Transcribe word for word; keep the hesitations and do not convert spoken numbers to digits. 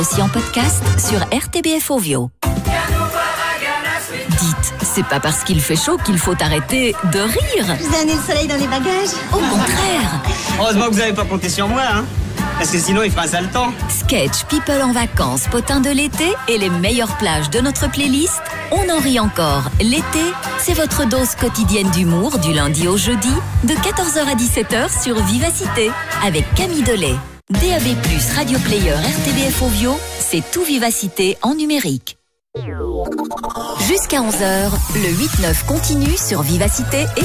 Aussi en podcast sur R T B F Ovio. Dites, c'est pas parce qu'il fait chaud qu'il faut arrêter de rire. Vous avez amené le soleil dans les bagages? Au contraire. Heureusement que vous n'avez pas compté sur moi, hein. Parce que sinon, il fera un sale temps. Sketch, people en vacances, potins de l'été et les meilleures plages de notre playlist. On en rit encore. L'été, c'est votre dose quotidienne d'humour du lundi au jeudi de quatorze heures à dix-sept heures sur Vivacité avec Camille Delay. D A B plus, Radio Player, R T B F Ovio, c'est tout Vivacité en numérique. Jusqu'à onze heures, le huit neuf continue sur Vivacité et